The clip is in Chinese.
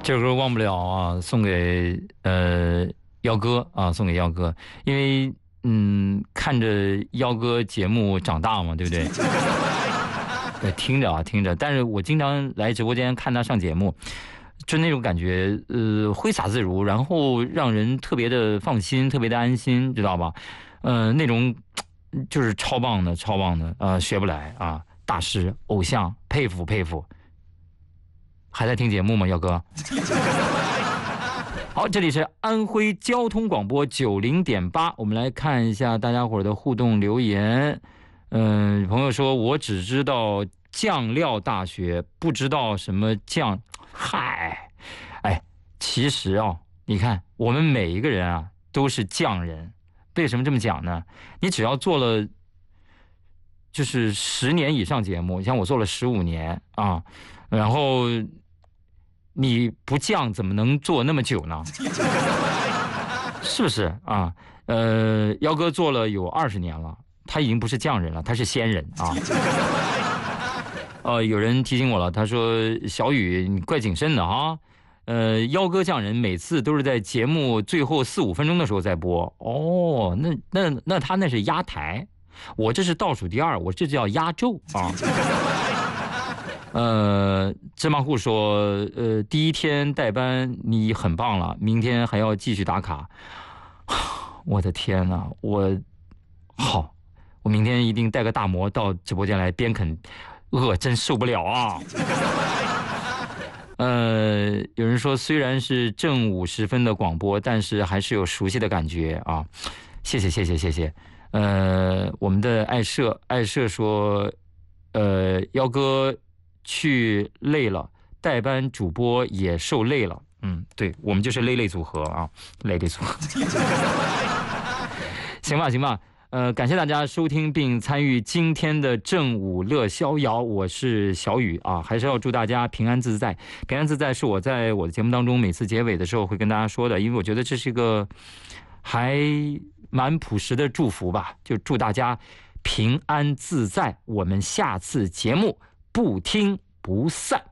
这首歌忘不了啊，送给幺哥啊，送给幺哥，因为看着幺哥节目长大嘛，对不对？对，听着啊，听着。但是我经常来直播间看他上节目，就那种感觉，挥洒自如，然后让人特别的放心，特别的安心，知道吧？那种就是超棒的，超棒的，学不来啊，大师、偶像，佩服佩服。还在听节目吗，耀哥？好，这里是安徽交通广播90.8，我们来看一下大家伙的互动留言。朋友说我只知道酱料大学，不知道什么酱。嗨，哎，其实啊，你看我们每一个人啊都是匠人。为什么这么讲呢？你只要做了就是10年以上节目，像我做了15年啊，然后你不降怎么能做那么久呢？是不是啊？幺哥做了有20年了，他已经不是匠人了，他是仙人啊。有人提醒我了，他说小雨你怪谨慎的啊。幺哥匠人每次都是在节目最后4、5分钟的时候再播。哦，那他那是压台，我这是倒数第2，我这叫压轴啊。芝麻户说，第1天代班你很棒了，明天还要继续打卡。我的天哪，我明天一定带个大馍到直播间来边啃，真受不了啊。有人说虽然是正午时分的广播，但是还是有熟悉的感觉啊。谢谢。我们的爱社说，幺哥去累了，代班主播也受累了。对，我们就是累组合啊，累组合。行吧。感谢大家收听并参与今天的正午乐逍遥，我是小雨啊，还是要祝大家平安自在。平安自在是我在我的节目当中每次结尾的时候会跟大家说的，因为我觉得这是一个还蛮朴实的祝福吧，就祝大家平安自在。我们下次节目不听不散。